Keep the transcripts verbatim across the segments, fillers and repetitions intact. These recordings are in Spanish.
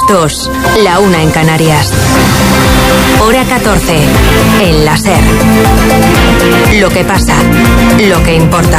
dos, la una en Canarias. Hora catorce, en la SER. Lo que pasa, lo que importa.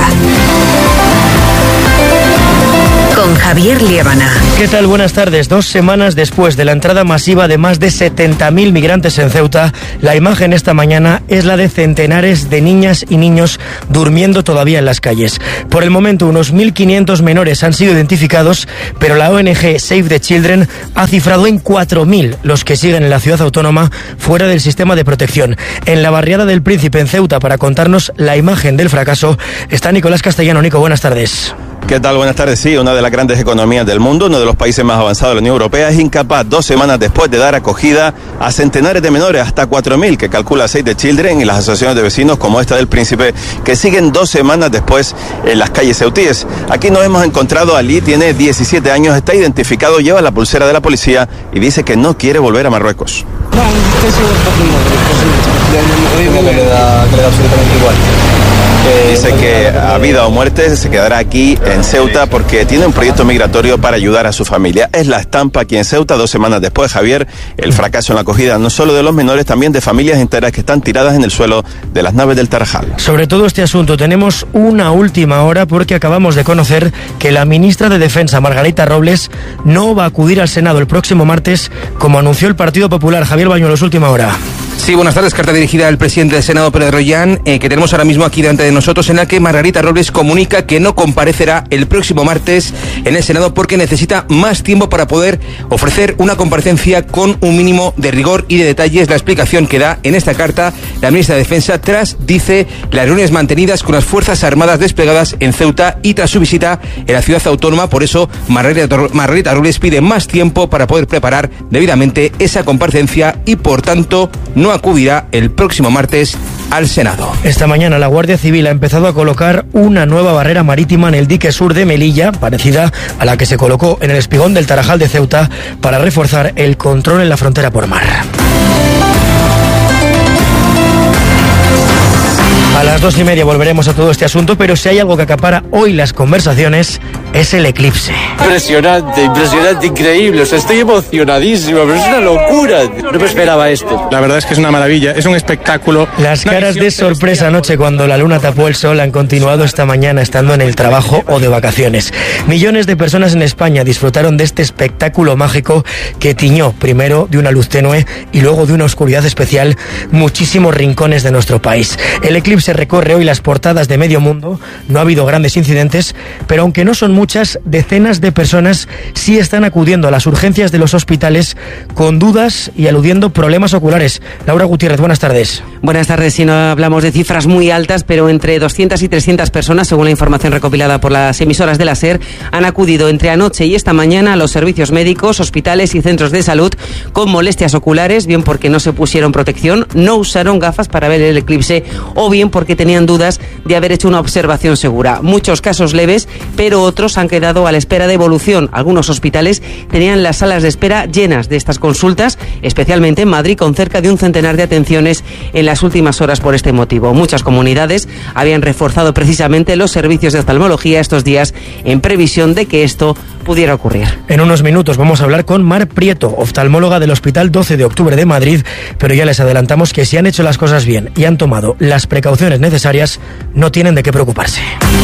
Con Javier Liébana. ¿Qué tal? Buenas tardes. Dos semanas después de la entrada masiva de más de setenta mil migrantes en Ceuta, la imagen esta mañana es la de centenares de niñas y niños durmiendo todavía en las calles. Por el momento, unos mil quinientos menores han sido identificados, pero la O N G Save the Children ha cifrado en cuatro mil los que siguen en la ciudad autónoma fuera del sistema de protección. En la barriada del Príncipe, en Ceuta, para contarnos la imagen del fracaso, está Nicolás Castellano. Nico, buenas tardes. ¿Qué tal? Buenas tardes. Sí, una de las grandes economías del mundo, uno de los países más avanzados de la Unión Europea, es incapaz, dos semanas después de dar acogida a centenares de menores, hasta cuatro mil, que calcula Save the Children y las asociaciones de vecinos como esta del Príncipe, que siguen dos semanas después en las calles ceutíes. Aquí nos hemos encontrado a Ali, tiene diecisiete años, está identificado, lleva la pulsera de la policía y dice que no quiere volver a Marruecos. No, estoy seguro que le da absolutamente igual. Dice que a vida o muerte se quedará aquí en Ceuta porque tiene un proyecto migratorio para ayudar a su familia. Es la estampa aquí en Ceuta, dos semanas después, Javier, el fracaso en la acogida no solo de los menores, también de familias enteras que están tiradas en el suelo de las naves del Tarajal. Sobre todo este asunto tenemos una última hora porque acabamos de conocer que la ministra de Defensa, Margarita Robles, no va a acudir al Senado el próximo martes, como anunció el Partido Popular. Javier Bañuelos, última hora. Sí, buenas tardes. Carta dirigida al presidente del Senado, Pérez Royán, eh, que tenemos ahora mismo aquí delante de nosotros, en la que Margarita Robles comunica que no comparecerá el próximo martes en el Senado porque necesita más tiempo para poder ofrecer una comparecencia con un mínimo de rigor y de detalles. La explicación que da en esta carta la ministra de Defensa tras, dice, las reuniones mantenidas con las Fuerzas Armadas desplegadas en Ceuta y tras su visita en la ciudad autónoma. Por eso Margarita, Margarita Robles pide más tiempo para poder preparar debidamente esa comparecencia y, por tanto, no acudirá el próximo martes al Senado. Esta mañana la Guardia Civil ha empezado a colocar una nueva barrera marítima en el dique sur de Melilla, parecida a la que se colocó en el espigón del Tarajal de Ceuta, para reforzar el control en la frontera por mar. A las dos y media volveremos a todo este asunto, pero si hay algo que acapara hoy las conversaciones es el eclipse. Impresionante, impresionante, increíble. O sea, estoy emocionadísimo, pero es una locura. No me esperaba esto. La verdad es que es una maravilla, es un espectáculo. Las caras de sorpresa anoche cuando la luna tapó el sol han continuado esta mañana estando en el trabajo o de vacaciones. Millones de personas en España disfrutaron de este espectáculo mágico que tiñó primero de una luz tenue y luego de una oscuridad especial muchísimos rincones de nuestro país. El eclipse se recorre hoy las portadas de medio mundo. No ha habido grandes incidentes, pero aunque no son muchas, decenas de personas sí están acudiendo a las urgencias de los hospitales con dudas y aludiendo problemas oculares. Laura Gutiérrez, buenas tardes. Buenas tardes. Si no hablamos de cifras muy altas, pero entre doscientas y trescientas personas, según la información recopilada por las emisoras de la SER, han acudido entre anoche y esta mañana a los servicios médicos, hospitales y centros de salud con molestias oculares, bien porque no se pusieron protección, no usaron gafas para ver el eclipse o bien porque tenían dudas de haber hecho una observación segura. Muchos casos leves, pero otros han quedado a la espera de evolución. Algunos hospitales tenían las salas de espera llenas de estas consultas, especialmente en Madrid, con cerca de un centenar de atenciones en las últimas horas por este motivo. Muchas comunidades habían reforzado precisamente los servicios de oftalmología estos días en previsión de que esto pudiera ocurrir. En unos minutos vamos a hablar con Mar Prieto, oftalmóloga del Hospital doce de octubre de Madrid, pero ya les adelantamos que si han hecho las cosas bien y han tomado las precauciones necesarias, no tienen de qué preocuparse.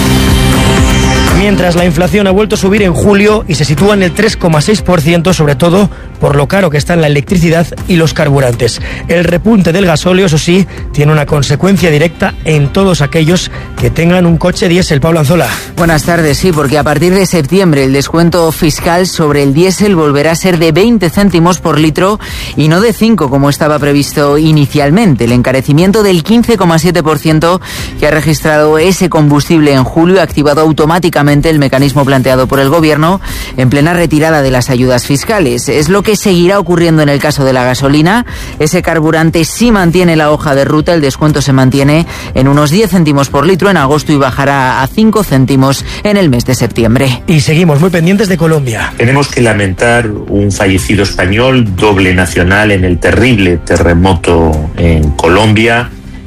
Mientras la inflación ha vuelto a subir en julio y se sitúa en el tres coma seis por ciento, sobre todo por lo caro que están la electricidad y los carburantes. El repunte del gasóleo, eso sí, tiene una consecuencia directa en todos aquellos que tengan un coche diésel. Pablo Anzola. Buenas tardes, sí, porque a partir de septiembre el descuento fiscal sobre el diésel volverá a ser de veinte céntimos por litro y no de cinco como estaba previsto inicialmente. El encarecimiento del quince coma siete por ciento que ha registrado ese combustible en julio ha activado automáticamente el mecanismo planteado por el Gobierno en plena retirada de las ayudas fiscales. Es lo que seguirá ocurriendo en el caso de la gasolina. Ese carburante sí mantiene la hoja de ruta, el descuento se mantiene en unos diez céntimos por litro en agosto y bajará a cinco céntimos en el mes de septiembre. Y seguimos muy pendientes de Colombia. Tenemos que lamentar un fallecido español, doble nacional, en el terrible terremoto en Colombia.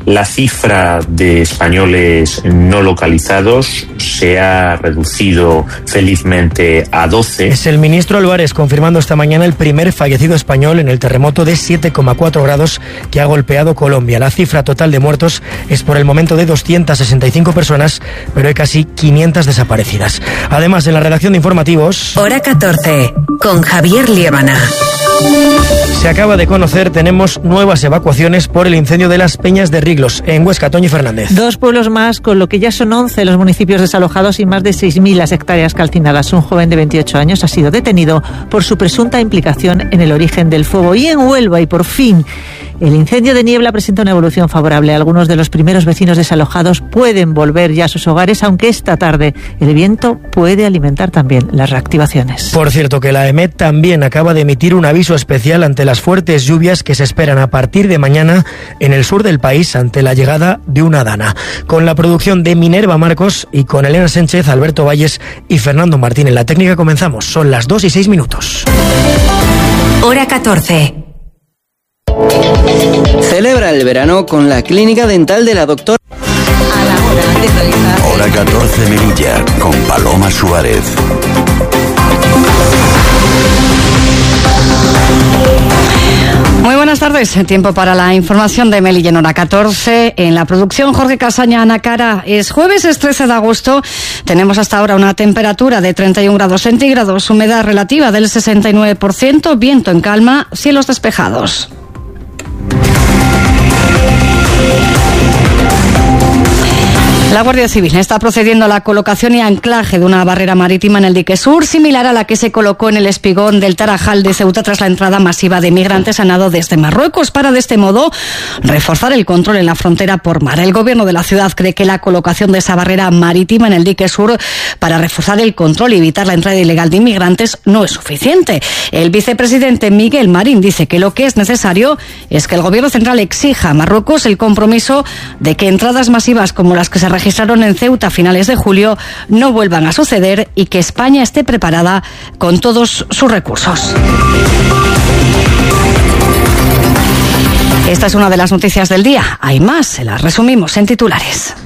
La cifra de españoles no localizados se ha reducido felizmente a doce. Es el ministro Álvarez confirmando esta mañana el primer fallecido español en el terremoto de siete coma cuatro grados que ha golpeado Colombia. La cifra total de muertos es por el momento de doscientas sesenta y cinco personas, pero hay casi quinientas desaparecidas. Además, en la redacción de informativos... Hora catorce, con Javier Liébana. Se acaba de conocer, tenemos nuevas evacuaciones por el incendio de las Peñas de Riglos, en Huesca. Toñi Fernández. Dos pueblos más, con lo que ya son once los municipios desalojados y más de seis mil las hectáreas calcinadas. Un joven de veintiocho años ha sido detenido por su presunta implicación en el origen del fuego. Y en Huelva, y por fin, el incendio de Niebla presenta una evolución favorable. Algunos de los primeros vecinos desalojados pueden volver ya a sus hogares, aunque esta tarde el viento puede alimentar también las reactivaciones. Por cierto, que la EMET también acaba de emitir un aviso especial ante las fuertes lluvias que se esperan a partir de mañana en el sur del país ante la llegada de una dana. Con la producción de Minerva Marcos y con Elena Sánchez, Alberto Valles y Fernando Martín en la técnica comenzamos. Son las dos y seis minutos. Hora catorce. Celebra el verano con la clínica dental de la doctora. A la hora de realizar... Hora catorce Melilla, con Paloma Suárez. Muy buenas tardes, tiempo para la información de Melilla en Hora catorce. En la producción, Jorge Casaña, Ana Cara. Es jueves, es trece de agosto. Tenemos hasta ahora una temperatura de treinta y un grados centígrados, humedad relativa del sesenta y nueve por ciento, viento en calma, cielos despejados. La Guardia Civil está procediendo a la colocación y anclaje de una barrera marítima en el dique sur, similar a la que se colocó en el espigón del Tarajal de Ceuta tras la entrada masiva de migrantes a nado desde Marruecos, para de este modo reforzar el control en la frontera por mar. El gobierno de la ciudad cree que la colocación de esa barrera marítima en el dique sur para reforzar el control y evitar la entrada ilegal de inmigrantes no es suficiente. El vicepresidente Miguel Marín dice que lo que es necesario es que el gobierno central exija a Marruecos el compromiso de que entradas masivas como las que se registraron en Ceuta a finales de julio no vuelvan a suceder y que España esté preparada con todos sus recursos. Esta es una de las noticias del día. Hay más, se las resumimos en titulares.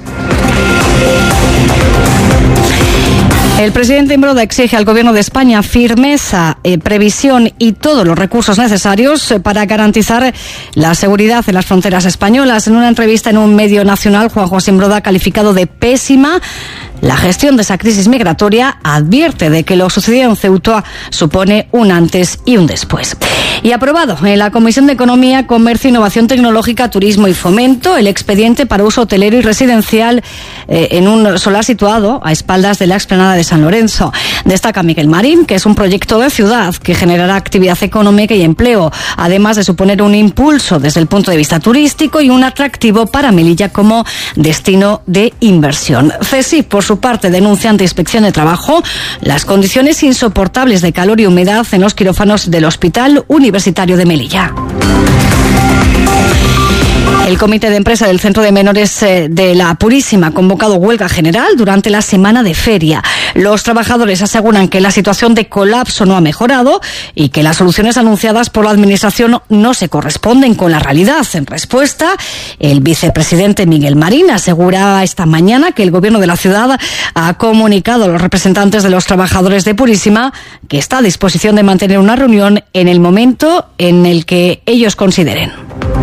El presidente Imbroda exige al Gobierno de España firmeza, eh, previsión y todos los recursos necesarios para garantizar la seguridad en las fronteras españolas. En una entrevista en un medio nacional, Juan José Imbroda ha calificado de pésima la gestión de esa crisis migratoria. Advierte de que lo sucedido en Ceuta supone un antes y un después. Y aprobado en la Comisión de Economía, Comercio, Innovación Tecnológica, Turismo y Fomento el expediente para uso hotelero y residencial eh, en un solar situado a espaldas de la explanada de San Lorenzo. Destaca Miguel Marín que es un proyecto de ciudad que generará actividad económica y empleo, además de suponer un impulso desde el punto de vista turístico y un atractivo para Melilla como destino de inversión. CESIF, por su parte, denuncia ante Inspección de Trabajo las condiciones insoportables de calor y humedad en los quirófanos del Hospital Universitario de Melilla. El Comité de Empresa del Centro de Menores de la Purísima ha convocado huelga general durante la semana de feria. Los trabajadores aseguran que la situación de colapso no ha mejorado y que las soluciones anunciadas por la Administración no se corresponden con la realidad. En respuesta, el vicepresidente Miguel Marín asegura esta mañana que el Gobierno de la ciudad ha comunicado a los representantes de los trabajadores de Purísima que está a disposición de mantener una reunión en el momento en el que ellos consideren.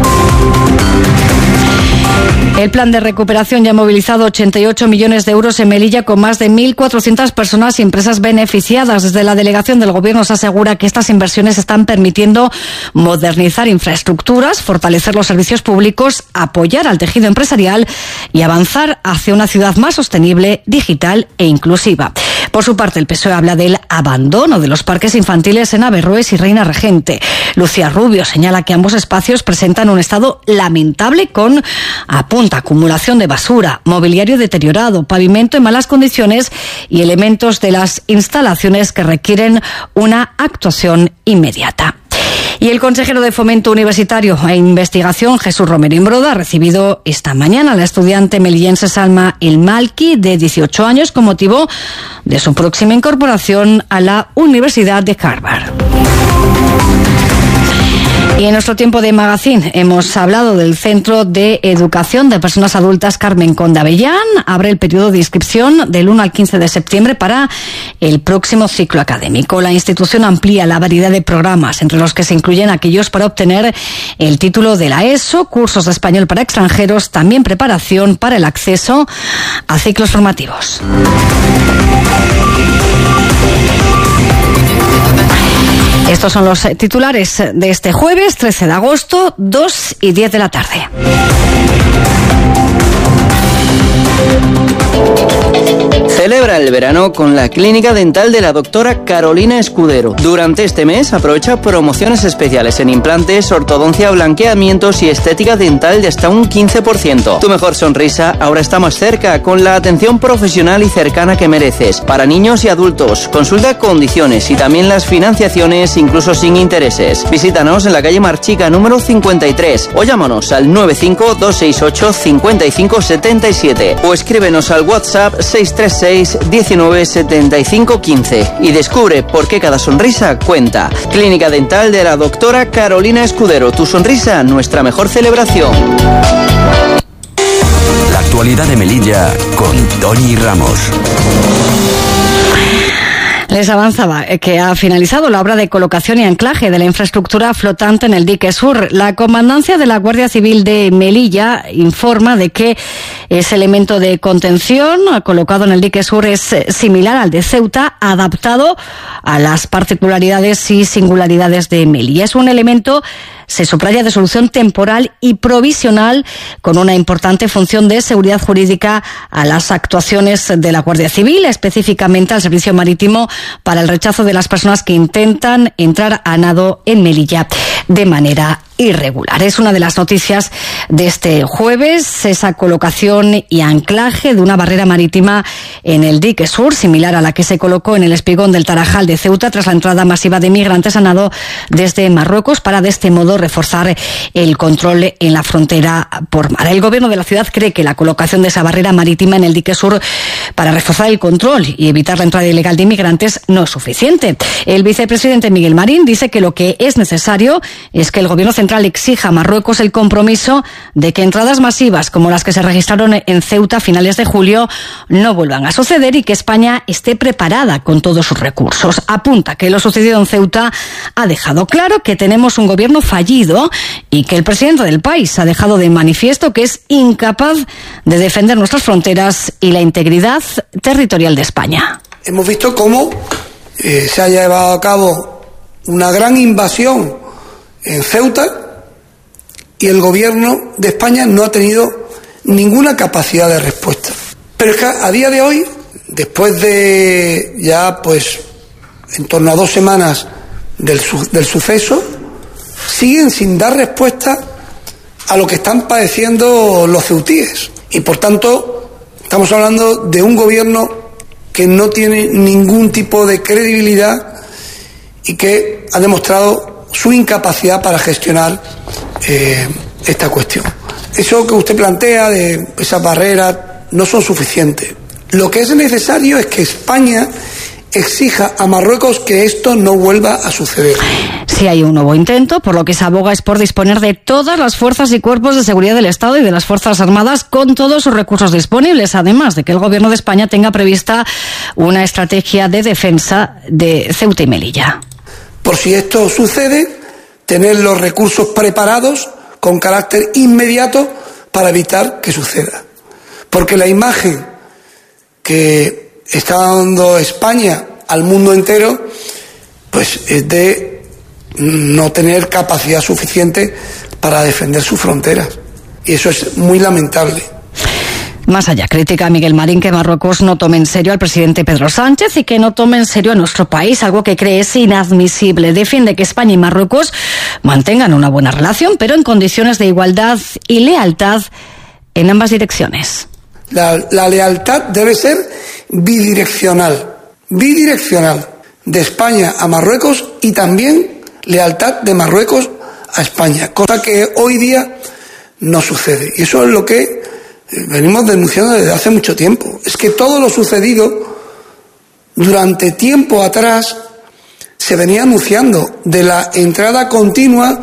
El plan de recuperación ya ha movilizado ochenta y ocho millones de euros en Melilla, con más de mil cuatrocientas personas y empresas beneficiadas. Desde la delegación del Gobierno se asegura que estas inversiones están permitiendo modernizar infraestructuras, fortalecer los servicios públicos, apoyar al tejido empresarial y avanzar hacia una ciudad más sostenible, digital e inclusiva. Por su parte, el P S O E habla del abandono de los parques infantiles en Averroes y Reina Regente. Lucía Rubio señala que ambos espacios presentan un estado lamentable con apunta acumulación de basura, mobiliario deteriorado, pavimento en malas condiciones y elementos de las instalaciones que requieren una actuación inmediata. Y el consejero de Fomento Universitario e Investigación, Jesús Romero Imbroda, ha recibido esta mañana a la estudiante melillense Salma El Malki, de dieciocho años, con motivo de su próxima incorporación a la Universidad de Harvard. Y en nuestro tiempo de magazine hemos hablado del Centro de Educación de Personas Adultas Carmen Conde Avellán. Abre el periodo de inscripción del uno al quince de septiembre para el próximo ciclo académico. La institución amplía la variedad de programas, entre los que se incluyen aquellos para obtener el título de la ESO, cursos de español para extranjeros, también preparación para el acceso a ciclos formativos. Estos son los titulares de este jueves trece de agosto, dos y diez de la tarde. Celebra el verano con la clínica dental de la doctora Carolina Escudero. Durante este mes aprovecha promociones especiales en implantes, ortodoncia, blanqueamientos y estética dental de hasta un quince por ciento. Tu mejor sonrisa ahora está más cerca con la atención profesional y cercana que mereces. Para niños y adultos, consulta condiciones y también las financiaciones incluso sin intereses. Visítanos en la calle Marchica número cincuenta y tres o llámanos al nueve cinco dos seis ocho cinco cinco siete siete o escríbenos al WhatsApp seis tres seis diecinueve setenta y cinco quince y descubre por qué cada sonrisa cuenta. Clínica Dental de la doctora Carolina Escudero. Tu sonrisa, nuestra mejor celebración. La actualidad de Melilla con Tony Ramos. Les avanzaba que ha finalizado la obra de colocación y anclaje de la infraestructura flotante en el dique sur. La comandancia de la Guardia Civil de Melilla informa de que ese elemento de contención colocado en el dique sur es similar al de Ceuta, adaptado a las particularidades y singularidades de Melilla. Es un elemento, se subraya, de solución temporal y provisional, con una importante función de seguridad jurídica a las actuaciones de la Guardia Civil, específicamente al servicio marítimo, para el rechazo de las personas que intentan entrar a nado en Melilla de manera irregular. Es una de las noticias de este jueves, esa colocación y anclaje de una barrera marítima en el dique sur, similar a la que se colocó en el espigón del Tarajal de Ceuta tras la entrada masiva de migrantes a nado desde Marruecos, para de este modo reforzar el control en la frontera por mar. El gobierno de la ciudad cree que la colocación de esa barrera marítima en el dique sur para reforzar el control y evitar la entrada ilegal de inmigrantes no es suficiente. El vicepresidente Miguel Marín dice que lo que es necesario es que el gobierno central exija a Marruecos el compromiso de que entradas masivas como las que se registraron en Ceuta a finales de julio no vuelvan a suceder y que España esté preparada con todos sus recursos. Apunta que lo sucedido en Ceuta ha dejado claro que tenemos un gobierno fallido y que el presidente del país ha dejado de manifiesto que es incapaz de defender nuestras fronteras y la integridad territorial de España. Hemos visto cómo eh, se ha llevado a cabo una gran invasión en Ceuta y el gobierno de España no ha tenido ninguna capacidad de respuesta. Pero es que a día de hoy, después de ya pues en torno a dos semanas del, su- del suceso, siguen sin dar respuesta a lo que están padeciendo los ceutíes. Y por tanto, estamos hablando de un gobierno que no tiene ningún tipo de credibilidad y que ha demostrado su incapacidad para gestionar eh, esta cuestión. Eso que usted plantea de esas barreras no son suficientes. Lo que es necesario es que España exija a Marruecos que esto no vuelva a suceder. Si hay un nuevo intento, por lo que se aboga es por disponer de todas las fuerzas y cuerpos de seguridad del Estado y de las Fuerzas Armadas con todos sus recursos disponibles, además de que el Gobierno de España tenga prevista una estrategia de defensa de Ceuta y Melilla. Por si esto sucede, tener los recursos preparados con carácter inmediato para evitar que suceda. Porque la imagen que está dando España al mundo entero, pues es de no tener capacidad suficiente para defender sus fronteras. Y eso es muy lamentable. Más allá, critica a Miguel Marín que Marruecos no tome en serio al presidente Pedro Sánchez y que no tome en serio a nuestro país, algo que cree es inadmisible. Defiende que España y Marruecos mantengan una buena relación, pero en condiciones de igualdad y lealtad en ambas direcciones. La, la lealtad debe ser bidireccional, bidireccional, de España a Marruecos y también lealtad de Marruecos a España, cosa que hoy día no sucede. Y eso es lo que venimos denunciando desde hace mucho tiempo. Es que todo lo sucedido durante tiempo atrás se venía anunciando de la entrada continua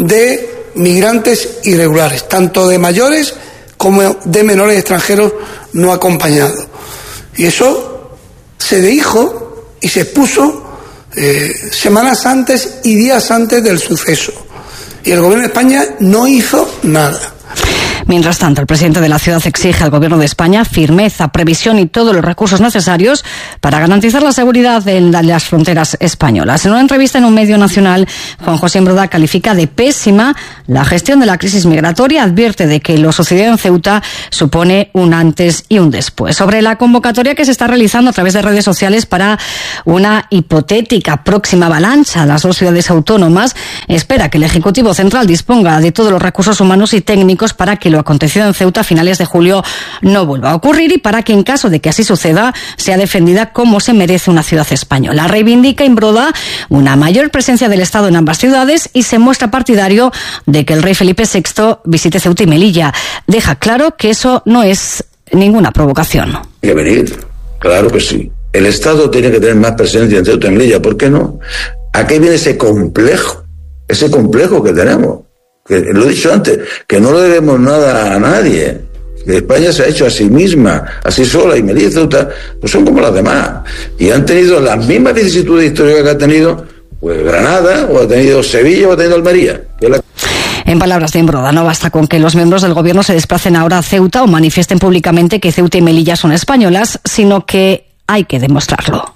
de migrantes irregulares, tanto de mayores como de menores extranjeros no acompañados. Y eso se dijo y se expuso eh, semanas antes y días antes del suceso. Y el Gobierno de España no hizo nada. Mientras tanto, el presidente de la ciudad exige al Gobierno de España firmeza, previsión y todos los recursos necesarios para garantizar la seguridad en las fronteras españolas. En una entrevista en un medio nacional, Juan José Imbroda califica de pésima la gestión de la crisis migratoria, advierte de que lo sucedido en Ceuta supone un antes y un después. Sobre la convocatoria que se está realizando a través de redes sociales para una hipotética próxima avalancha a las dos ciudades autónomas, espera que el Ejecutivo Central disponga de todos los recursos humanos y técnicos para que lo acontecido en Ceuta a finales de julio no vuelva a ocurrir y para que en caso de que así suceda sea defendida como se merece una ciudad española. Reivindica Imbroda una mayor presencia del Estado en ambas ciudades y se muestra partidario de que el rey Felipe sexto visite Ceuta y Melilla. Deja claro que eso no es ninguna provocación. Tiene que venir, claro que sí. El Estado tiene que tener más presencia en Ceuta y Melilla, ¿por qué no? ¿A qué viene ese complejo? Ese complejo que tenemos. Que lo he dicho antes, que no le debemos nada a nadie, que España se ha hecho a sí misma, así sola, y Melilla y Ceuta pues son como las demás, y han tenido las mismas vicisitudes históricas que ha tenido pues Granada, o ha tenido Sevilla, o ha tenido Almería. La... En palabras de Imbroda, no basta con que los miembros del gobierno se desplacen ahora a Ceuta o manifiesten públicamente que Ceuta y Melilla son españolas, sino que hay que demostrarlo.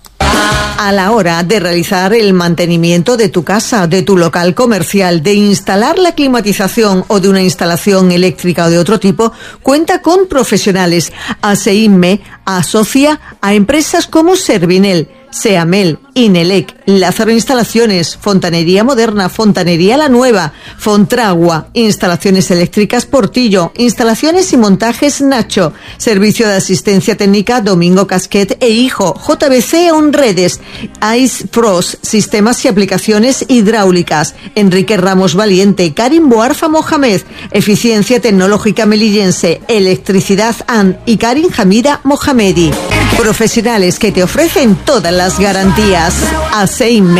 A la hora de realizar el mantenimiento de tu casa, de tu local comercial, de instalar la climatización o de una instalación eléctrica o de otro tipo, cuenta con profesionales. ASEINME asocia a empresas como Servinel, Seamel, Inelec, Lázaro Instalaciones, Fontanería Moderna, Fontanería La Nueva, Fontragua, Instalaciones Eléctricas Portillo, Instalaciones y Montajes Nacho, Servicio de Asistencia Técnica Domingo Casquet e Hijo, J B C Onredes, Ice Frost, Sistemas y Aplicaciones Hidráulicas, Enrique Ramos Valiente, Karim Boarfa Mohamed, Eficiencia Tecnológica Melillense, Electricidad A N y Karim Hamida Mohamedi. Profesionales que te ofrecen todas las garantías. ASEINME.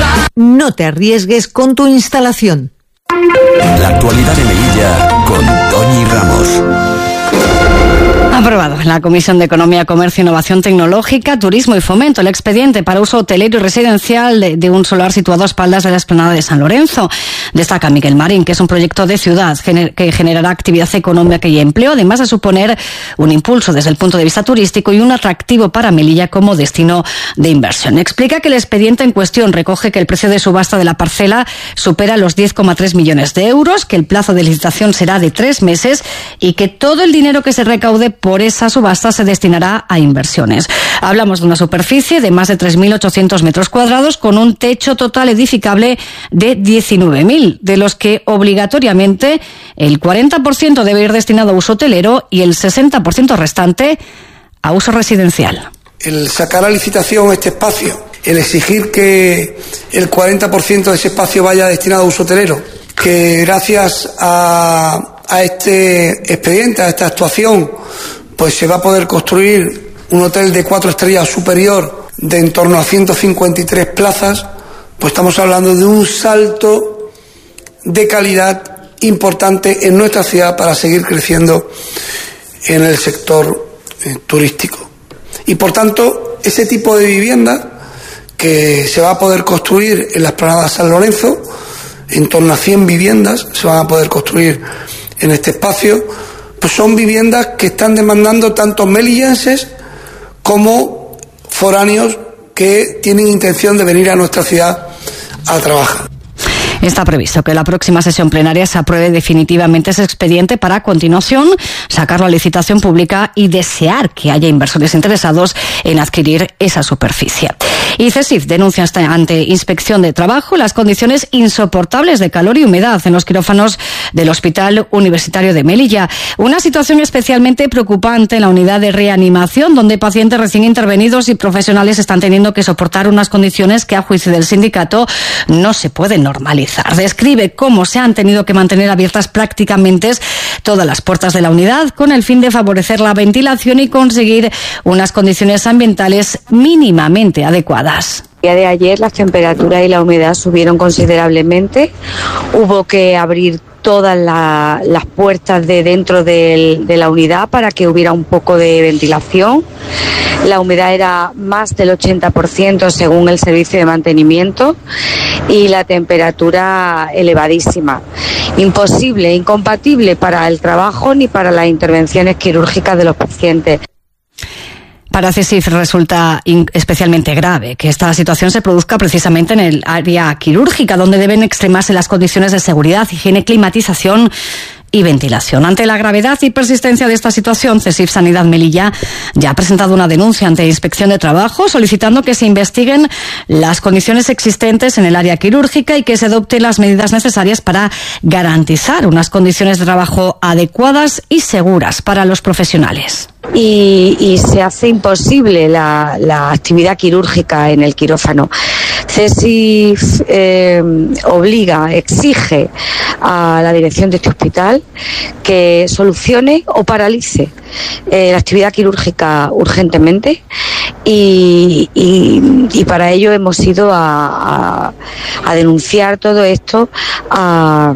No te arriesgues con tu instalación. La actualidad de Melilla con Toñi Ramos. Aprobado en la Comisión de Economía, Comercio, Innovación Tecnológica, Turismo y Fomento el expediente para uso hotelero y residencial de, de un solar situado a espaldas de la explanada de San Lorenzo. Destaca Miguel Marín que es un proyecto de ciudad gener, que generará actividad económica y empleo, además de suponer un impulso desde el punto de vista turístico y un atractivo para Melilla como destino de inversión. Explica que el expediente en cuestión recoge que el precio de subasta de la parcela supera los diez coma tres millones de euros, que el plazo de licitación será de tres meses y que todo el dinero que se recaude por esa subasta se destinará a inversiones. Hablamos de una superficie de más de tres mil ochocientos metros cuadrados con un techo total edificable de diecinueve mil, de los que obligatoriamente el cuarenta por ciento debe ir destinado a uso hotelero y el sesenta por ciento restante a uso residencial. El sacar a licitación este espacio, el exigir que el cuarenta por ciento de ese espacio vaya destinado a uso hotelero, que gracias a a este expediente, a esta actuación, pues se va a poder construir un hotel de cuatro estrellas superior de en torno a ciento cincuenta y tres plazas, pues estamos hablando de un salto de calidad importante en nuestra ciudad para seguir creciendo en el sector eh, turístico. Y por tanto, ese tipo de vivienda que se va a poder construir en la explanada San Lorenzo, en torno a cien viviendas se van a poder construir en este espacio, pues son viviendas que están demandando tanto melillenses como foráneos que tienen intención de venir a nuestra ciudad a trabajar. Está previsto que la próxima sesión plenaria se apruebe definitivamente ese expediente para, a continuación, sacarlo a licitación pública y desear que haya inversores interesados en adquirir esa superficie. Y CESIF denuncia ante Inspección de Trabajo las condiciones insoportables de calor y humedad en los quirófanos del Hospital Universitario de Melilla. Una situación especialmente preocupante en la unidad de reanimación, donde pacientes recién intervenidos y profesionales están teniendo que soportar unas condiciones que, a juicio del sindicato, no se pueden normalizar. Describe cómo se han tenido que mantener abiertas prácticamente todas las puertas de la unidad con el fin de favorecer la ventilación y conseguir unas condiciones ambientales mínimamente adecuadas. El día de ayer las temperaturas y la humedad subieron considerablemente, hubo que abrir todas la, las puertas de dentro del, de la unidad para que hubiera un poco de ventilación. La humedad era más del ochenta por ciento según el servicio de mantenimiento y la temperatura elevadísima. Imposible, incompatible para el trabajo ni para las intervenciones quirúrgicas de los pacientes. Para CESIF resulta especialmente grave que esta situación se produzca precisamente en el área quirúrgica, donde deben extremarse las condiciones de seguridad, higiene, climatización y ventilación. Ante la gravedad y persistencia de esta situación, CESIF Sanidad Melilla ya ha presentado una denuncia ante Inspección de Trabajo solicitando que se investiguen las condiciones existentes en el área quirúrgica y que se adopten las medidas necesarias para garantizar unas condiciones de trabajo adecuadas y seguras para los profesionales. Y, y se hace imposible la, la actividad quirúrgica en el quirófano. CESIF eh, obliga, exige a la dirección de este hospital que solucione o paralice eh, la actividad quirúrgica urgentemente y, y, y para ello hemos ido a, a, a denunciar todo esto a,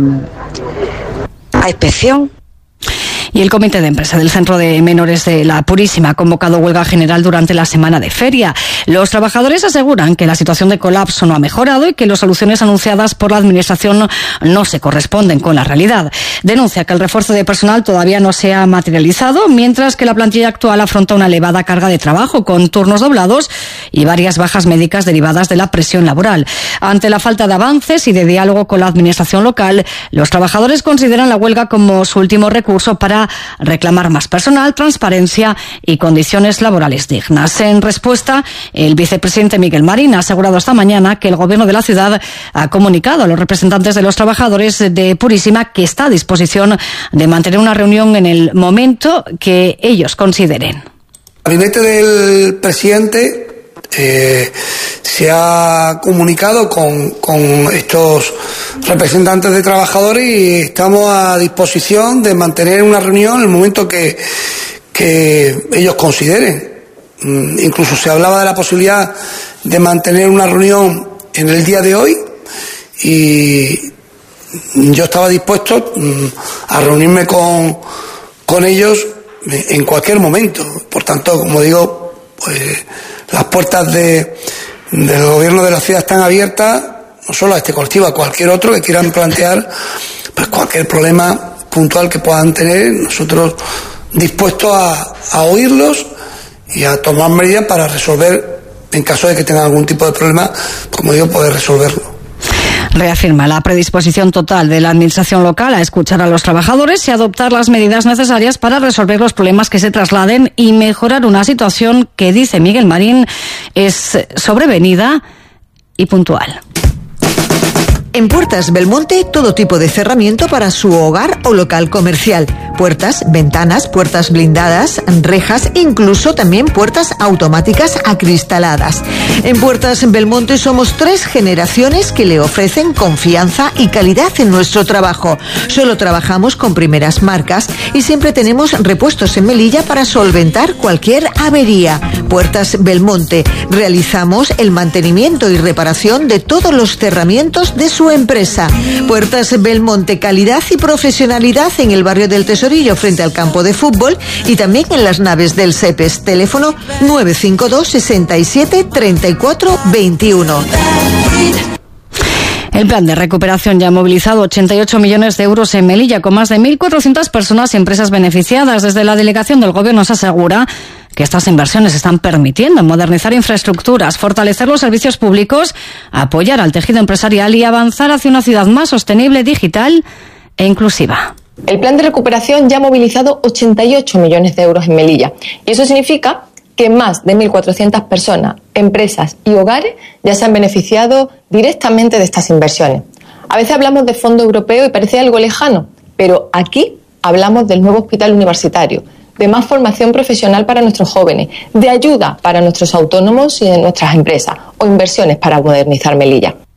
a inspección. Y el Comité de Empresa del Centro de Menores de La Purísima ha convocado huelga general durante la semana de feria. Los trabajadores aseguran que la situación de colapso no ha mejorado y que las soluciones anunciadas por la Administración no se corresponden con la realidad. Denuncia que el refuerzo de personal todavía no se ha materializado, mientras que la plantilla actual afronta una elevada carga de trabajo con turnos doblados y varias bajas médicas derivadas de la presión laboral. Ante la falta de avances y de diálogo con la Administración local, los trabajadores consideran la huelga como su último recurso para reclamar más personal, transparencia y condiciones laborales dignas. En respuesta, el vicepresidente Miguel Marín ha asegurado esta mañana que el Gobierno de la ciudad ha comunicado a los representantes de los trabajadores de Purísima que está a disposición de mantener una reunión en el momento que ellos consideren. El gabinete del presidente Eh, se ha comunicado con, con estos representantes de trabajadores y estamos a disposición de mantener una reunión en el momento que, que ellos consideren. Mm, incluso se hablaba de la posibilidad de mantener una reunión en el día de hoy y yo estaba dispuesto mm, a reunirme con, con ellos en cualquier momento. Por tanto, como digo, pues las puertas de, del gobierno de la ciudad están abiertas, no solo a este colectivo, a cualquier otro que quieran plantear pues cualquier problema puntual que puedan tener. Nosotros dispuestos a, a oírlos y a tomar medidas para resolver, en caso de que tengan algún tipo de problema, como digo, poder resolverlo. Reafirma la predisposición total de la Administración local a escuchar a los trabajadores y adoptar las medidas necesarias para resolver los problemas que se trasladen y mejorar una situación que, dice Miguel Marín, es sobrevenida y puntual. En Puertas Belmonte, todo tipo de cerramiento para su hogar o local comercial. Puertas, ventanas, puertas blindadas, rejas, incluso también puertas automáticas acristaladas. En Puertas Belmonte somos tres generaciones que le ofrecen confianza y calidad en nuestro trabajo. Solo trabajamos con primeras marcas y siempre tenemos repuestos en Melilla para solventar cualquier avería. Puertas Belmonte. Realizamos el mantenimiento y reparación de todos los cerramientos de su empresa. Puertas Belmonte, calidad y profesionalidad en el barrio del Tesorillo frente al campo de fútbol y también en las naves del SEPES. Teléfono nueve cinco dos, sesenta y siete, treinta y cuatro, veintiuno. El plan de recuperación ya ha movilizado ochenta y ocho millones de euros en Melilla, con más de mil cuatrocientas personas y empresas beneficiadas. Desde la delegación del Gobierno se asegura que estas inversiones están permitiendo modernizar infraestructuras, fortalecer los servicios públicos, apoyar al tejido empresarial y avanzar hacia una ciudad más sostenible, digital e inclusiva. El plan de recuperación ya ha movilizado ochenta y ocho millones de euros en Melilla y eso significa que más de mil cuatrocientas personas, empresas y hogares ya se han beneficiado directamente de estas inversiones. A veces hablamos de fondo europeo y parece algo lejano, pero aquí hablamos del nuevo hospital universitario, de más formación profesional para nuestros jóvenes, de ayuda para nuestros autónomos y de nuestras empresas o inversiones para modernizar Melilla.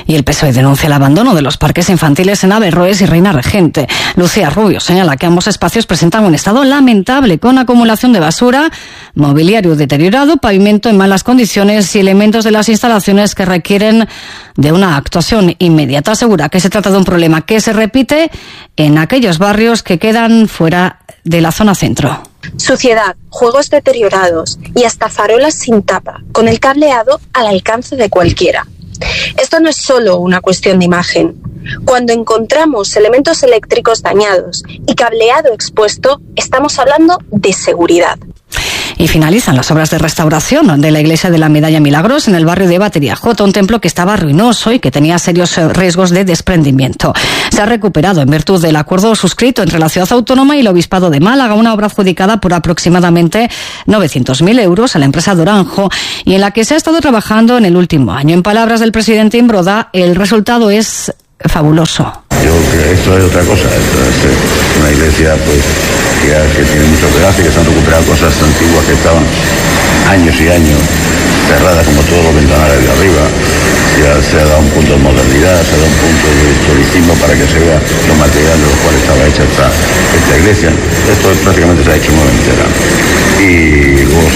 Y el P S O E denuncia el abandono de los parques infantiles en Averroes y Reina Regente. Lucía Rubio señala que ambos espacios presentan un estado lamentable, con acumulación de basura, mobiliario deteriorado, pavimento en malas condiciones y elementos de las instalaciones que requieren de una actuación inmediata. Asegura que se trata de un problema que se repite en aquellos barrios que quedan fuera de la zona centro. Suciedad, juegos deteriorados y hasta farolas sin tapa, con el cableado al alcance de cualquiera. Esto no es solo una cuestión de imagen. Cuando encontramos elementos eléctricos dañados y cableado expuesto, estamos hablando de seguridad. Y finalizan las obras de restauración de la iglesia de la Medalla Milagros en el barrio de Batería J, un templo que estaba ruinoso y que tenía serios riesgos de desprendimiento. Se ha recuperado en virtud del acuerdo suscrito entre la ciudad autónoma y el Obispado de Málaga, una obra adjudicada por aproximadamente novecientos mil euros a la empresa Doranjo y en la que se ha estado trabajando en el último año. En palabras del presidente Imbroda, el resultado es fabuloso. Yo creo que esto es otra cosa, esto es una iglesia pues que, que tiene mucho que hacer, que se han recuperado cosas antiguas que estaban años y años cerradas, como todos los ventanales de arriba. Ya se ha dado un punto de modernidad, se ha dado un punto de historicismo para que se vea los materiales de los cuales estaba hecha esta, esta iglesia. Esto prácticamente se ha hecho nueva entera. Y vos,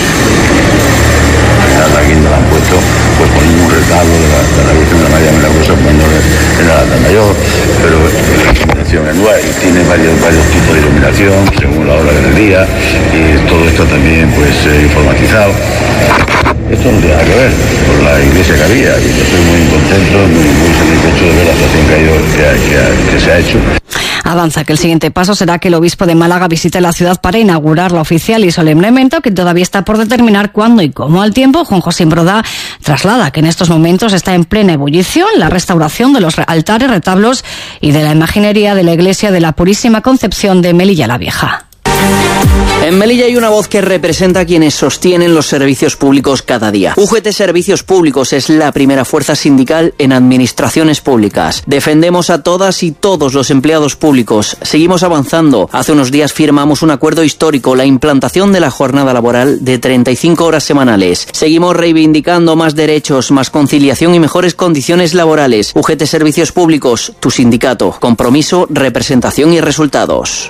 la guinda la han puesto pues poniendo un retablo de la, de la Virgen de la María Milagrosa, poniéndole en la altar mayor, pero la iluminación es nueva y tiene varios, varios tipos de iluminación según la hora del día y todo esto también pues eh, informatizado. Esto no tiene nada que ver con la iglesia que había y yo estoy muy contento, muy, muy satisfecho de ver la situación que, ha ido, que, ha, que, ha, que se ha hecho. Avanza que el siguiente paso será que el obispo de Málaga visite la ciudad para inaugurarla oficial y solemnemente, que todavía está por determinar cuándo y cómo. Al tiempo, Juan José Imbroda traslada que en estos momentos está en plena ebullición la restauración de los altares, retablos y de la imaginería de la iglesia de la Purísima Concepción de Melilla la Vieja. En Melilla hay una voz que representa a quienes sostienen los servicios públicos cada día. U G T Servicios Públicos es la primera fuerza sindical en administraciones públicas. Defendemos a todas y todos los empleados públicos. Seguimos avanzando. Hace unos días firmamos un acuerdo histórico, la implantación de la jornada laboral de treinta y cinco horas semanales. Seguimos reivindicando más derechos, más conciliación y mejores condiciones laborales. U G T Servicios Públicos, tu sindicato. Compromiso, representación y resultados.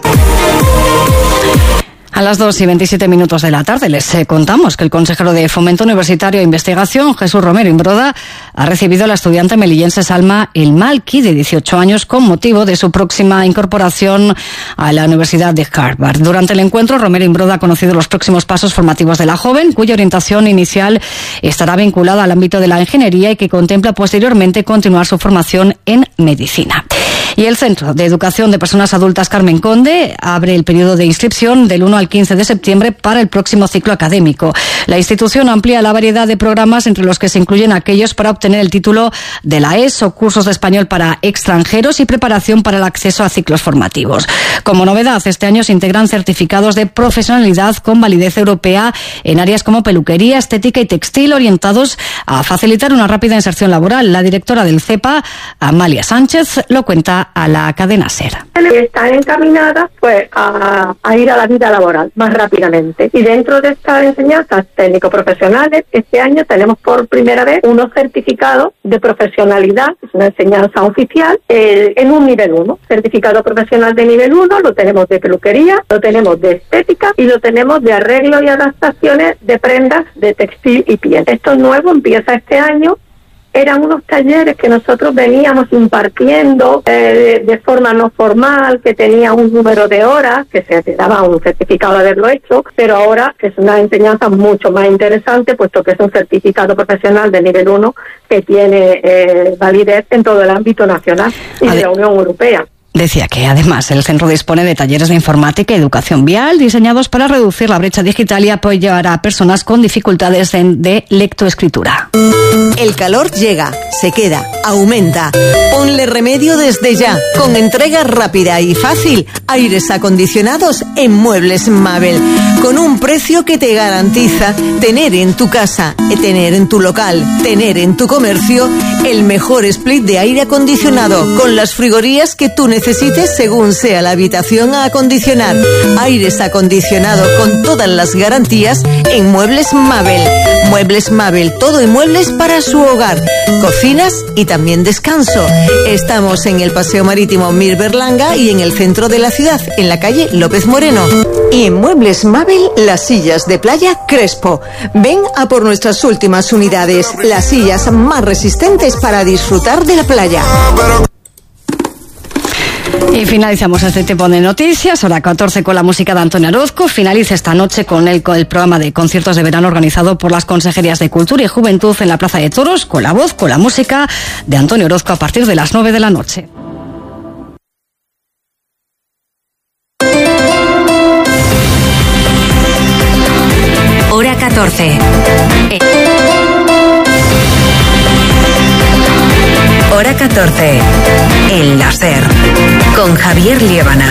A las dos y veintisiete minutos de la tarde les contamos que el consejero de Fomento Universitario e Investigación, Jesús Romero Imbroda, ha recibido a la estudiante melillense Salma El Malki, de dieciocho años, con motivo de su próxima incorporación a la Universidad de Harvard. Durante el encuentro, Romero Imbroda ha conocido los próximos pasos formativos de la joven, cuya orientación inicial estará vinculada al ámbito de la ingeniería y que contempla posteriormente continuar su formación en medicina. Y el Centro de Educación de Personas Adultas Carmen Conde abre el periodo de inscripción del uno al quince de septiembre para el próximo ciclo académico. La institución amplía la variedad de programas, entre los que se incluyen aquellos para obtener el título de la E S O, cursos de español para extranjeros y preparación para el acceso a ciclos formativos. Como novedad, este año se integran certificados de profesionalidad con validez europea en áreas como peluquería, estética y textil, orientados a facilitar una rápida inserción laboral. La directora del C E P A, Amalia Sánchez, lo cuenta a la cadena SER. Está encaminada pues a, a ir a la vida laboral más rápidamente. Y dentro de estas enseñanzas técnico-profesionales, este año tenemos por primera vez unos certificados de profesionalidad, es una enseñanza oficial, eh, en un nivel uno. Certificado profesional de nivel uno, lo tenemos de peluquería, lo tenemos de estética y lo tenemos de arreglo y adaptaciones de prendas de textil y piel. Esto nuevo empieza este año. Eran unos talleres que nosotros veníamos impartiendo eh, de, de forma no formal, que tenía un número de horas, que se te daba un certificado de haberlo hecho, pero ahora es una enseñanza mucho más interesante, puesto que es un certificado profesional de nivel uno que tiene eh, validez en todo el ámbito nacional y de la Unión Europea. Decía que además el centro dispone de talleres de informática y educación vial diseñados para reducir la brecha digital y apoyar a personas con dificultades de, de lectoescritura. El calor llega, se queda, aumenta. Ponle remedio desde ya, con entrega rápida y fácil. Aires acondicionados en Muebles Mabel, con un precio que te garantiza tener en tu casa, tener en tu local, tener en tu comercio el mejor split de aire acondicionado, con las frigorías que tú necesitas necesites según sea la habitación a acondicionar. Aires acondicionados con todas las garantías en Muebles Mabel. Muebles Mabel, todo en muebles para su hogar, cocinas y también descanso. Estamos en el Paseo Marítimo Mir Berlanga y en el centro de la ciudad, en la calle López Moreno. Y en Muebles Mabel, las sillas de playa Crespo. Ven a por nuestras últimas unidades, las sillas más resistentes para disfrutar de la playa. Y finalizamos este tiempo de noticias, hora catorce, con la música de Antonio Orozco. Finaliza esta noche con el, con el programa de conciertos de verano organizado por las Consejerías de Cultura y Juventud en la Plaza de Toros, con la voz, con la música de Antonio Orozco a partir de las nueve de la noche. Hora catorce. Hora catorce. El láser. Con Javier Liébana.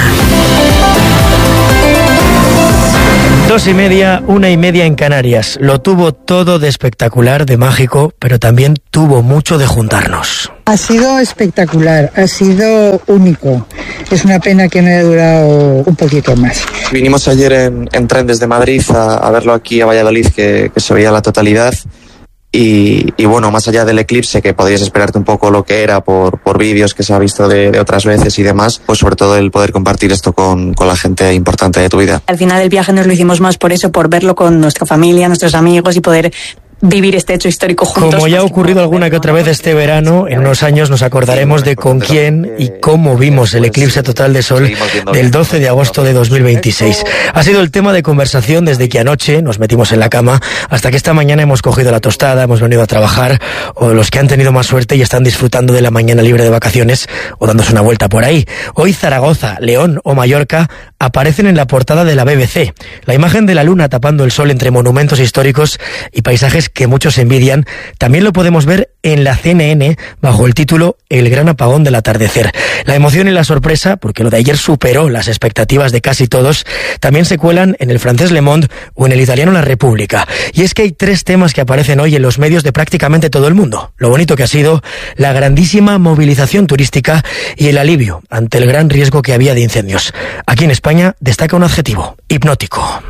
Dos y media, una y media en Canarias. Lo tuvo todo de espectacular, de mágico, pero también tuvo mucho de juntarnos. Ha sido espectacular, ha sido único. Es una pena que no haya durado un poquito más. Vinimos ayer en, en tren desde Madrid a, a verlo aquí a Valladolid, que, que se veía la totalidad. Y, y bueno, más allá del eclipse, que podrías esperarte un poco lo que era por, por vídeos que se ha visto de, de otras veces y demás, pues sobre todo el poder compartir esto con, con la gente importante de tu vida. Al final del viaje nos lo hicimos más por eso, por verlo con nuestra familia, nuestros amigos y poder vivir este hecho histórico juntos. Como ya ha ocurrido alguna que otra vez este verano, en unos años nos acordaremos de con quién y cómo vimos el eclipse total de sol del doce de agosto de dos mil veintiséis. Ha sido el tema de conversación desde que anoche nos metimos en la cama hasta que esta mañana hemos cogido la tostada, hemos venido a trabajar, o los que han tenido más suerte y están disfrutando de la mañana libre de vacaciones o dándose una vuelta por ahí. Hoy Zaragoza, León o Mallorca aparecen en la portada de la B B C. La imagen de la luna tapando el sol entre monumentos históricos y paisajes que muchos envidian, también lo podemos ver en la C N N bajo el título El gran apagón del atardecer. La emoción y la sorpresa, porque lo de ayer superó las expectativas de casi todos, también se cuelan en el francés Le Monde o en el italiano La República. Y es que hay tres temas que aparecen hoy en los medios de prácticamente todo el mundo. Lo bonito que ha sido la grandísima movilización turística y el alivio ante el gran riesgo que había de incendios. Aquí en España destaca un adjetivo: hipnótico.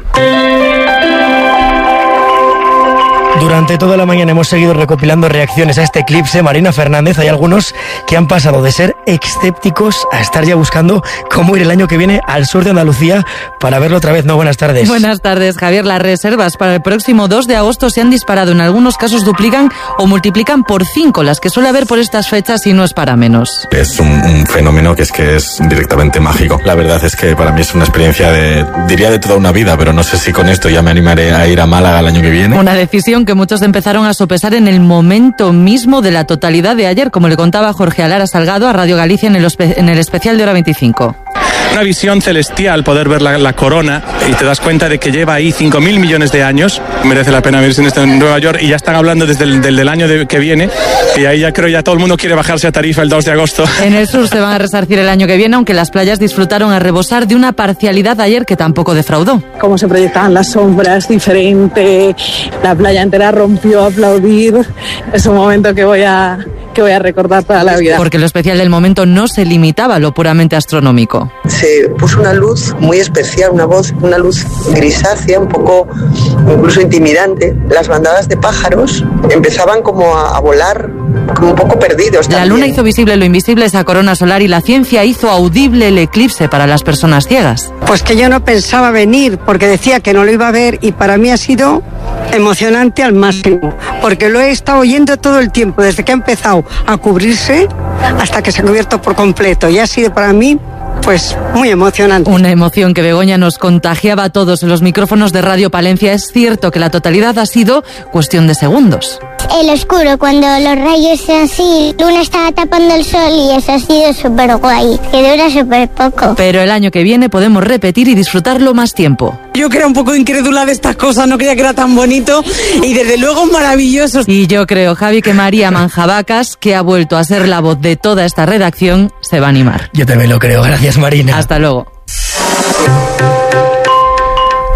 Durante toda la mañana hemos seguido recopilando reacciones a este eclipse. Marina Fernández, hay algunos que han pasado de ser escépticos a estar ya buscando cómo ir el año que viene al sur de Andalucía para verlo otra vez. No, buenas tardes. Buenas tardes, Javier. Las reservas para el próximo dos de agosto se han disparado. En algunos casos duplican o multiplican por cinco las que suele haber por estas fechas, y no es para menos. Es un, un fenómeno que es que es directamente mágico. La verdad es que para mí es una experiencia de, diría de toda una vida, pero no sé si con esto ya me animaré a ir a Málaga el año que viene. Una decisión que muchos empezaron a sopesar en el momento mismo de la totalidad de ayer, como le contaba Jorge Alara Salgado a Radio Galicia en el, en el especial de Hora veinticinco. Una visión celestial, poder ver la, la corona, y te das cuenta de que lleva ahí cinco mil millones de años. Merece la pena verse en, esto en Nueva York, y ya están hablando desde el del, del año de, que viene, y ahí ya creo ya todo el mundo quiere bajarse a Tarifa el dos de agosto. En el sur se van a resarcir el año que viene, aunque las playas disfrutaron a rebosar de una parcialidad ayer que tampoco defraudó. Cómo se proyectaban las sombras, diferente, la playa entera rompió a aplaudir. Es un momento que voy a... que voy a recordar toda la vida. Porque lo especial del momento no se limitaba a lo puramente astronómico. Se puso una luz muy especial, una voz, una luz grisácea, un poco incluso intimidante. Las bandadas de pájaros empezaban como a, a volar, como un poco perdidos también. La luna hizo visible lo invisible, esa corona solar, y la ciencia hizo audible el eclipse para las personas ciegas. Pues que yo no pensaba venir, porque decía que no lo iba a ver, y para mí ha sido emocionante al máximo, porque lo he estado oyendo todo el tiempo, desde que ha empezado a cubrirse hasta que se ha cubierto por completo, y ha sido para mí pues muy emocionante. Una emoción que Begoña nos contagiaba a todos en los micrófonos de Radio Palencia. Es cierto que la totalidad ha sido cuestión de segundos. El oscuro, cuando los rayos así, Luna estaba tapando el sol, y eso ha sido súper guay, que dura súper poco. Pero el año que viene podemos repetir y disfrutarlo más tiempo. Yo que era un poco incrédula de estas cosas, no creía que era tan bonito, y desde luego maravilloso. Y yo creo, Javi, que María Manjabacas, que ha vuelto a ser la voz de toda esta redacción, se va a animar. Yo también lo creo. Gracias, Marina. Hasta luego.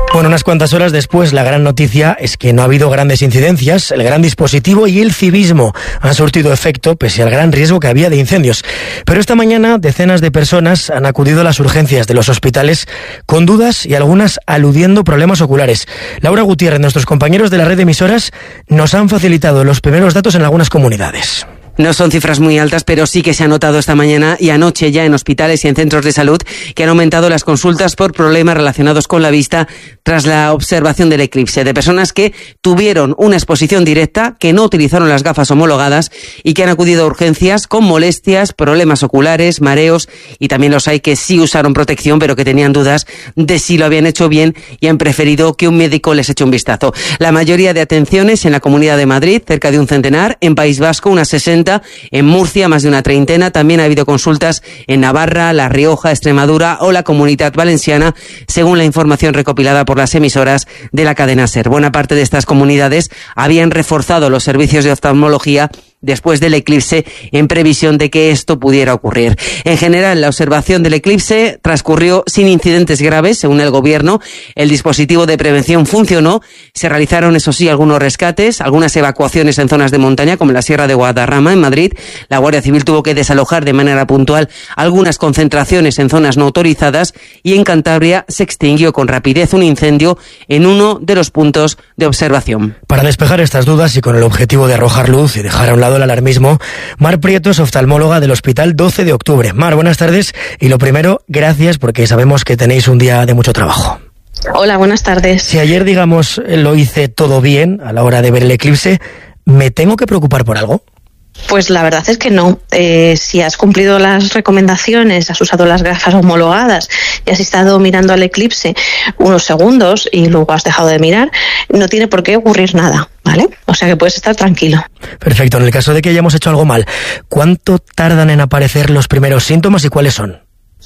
Bueno, unas cuantas horas después, la gran noticia es que no ha habido grandes incidencias. El gran dispositivo y el civismo han surtido efecto pese al gran riesgo que había de incendios. Pero esta mañana, decenas de personas han acudido a las urgencias de los hospitales con dudas y algunas aludiendo problemas oculares. Laura Gutiérrez, nuestros compañeros de la red de emisoras, nos han facilitado los primeros datos en algunas comunidades. No son cifras muy altas, pero sí que se ha notado esta mañana y anoche ya en hospitales y en centros de salud que han aumentado las consultas por problemas relacionados con la vista tras la observación del eclipse, de personas que tuvieron una exposición directa, que no utilizaron las gafas homologadas y que han acudido a urgencias con molestias, problemas oculares, mareos, y también los hay que sí usaron protección pero que tenían dudas de si lo habían hecho bien y han preferido que un médico les eche un vistazo. La mayoría de atenciones en la Comunidad de Madrid, cerca de un centenar, en País Vasco unas sesenta, en Murcia más de una treintena, también ha habido consultas en Navarra, La Rioja, Extremadura o la Comunidad Valenciana, según la información recopilada por las emisoras de la cadena SER. Buena parte de estas comunidades habían reforzado los servicios de oftalmología después del eclipse en previsión de que esto pudiera ocurrir. En general, la observación del eclipse transcurrió sin incidentes graves, según el Gobierno. El dispositivo de prevención funcionó. Se realizaron, eso sí, algunos rescates, algunas evacuaciones en zonas de montaña, como en la Sierra de Guadarrama, en Madrid. La Guardia Civil tuvo que desalojar de manera puntual algunas concentraciones en zonas no autorizadas y en Cantabria se extinguió con rapidez un incendio en uno de los puntos de observación. Para despejar estas dudas y con el objetivo de arrojar luz y dejar a un lado el alarmismo, Mar Prieto es oftalmóloga del Hospital doce de octubre. Mar, buenas tardes y lo primero, gracias porque sabemos que tenéis un día de mucho trabajo. Hola, buenas tardes. Si ayer, digamos, lo hice todo bien a la hora de ver el eclipse, ¿me tengo que preocupar por algo? Pues la verdad es que no. Eh, si has cumplido las recomendaciones, has usado las gafas homologadas y has estado mirando al eclipse unos segundos y luego has dejado de mirar, no tiene por qué ocurrir nada, ¿vale? O sea que puedes estar tranquilo. Perfecto. En el caso de que hayamos hecho algo mal, ¿cuánto tardan en aparecer los primeros síntomas y cuáles son?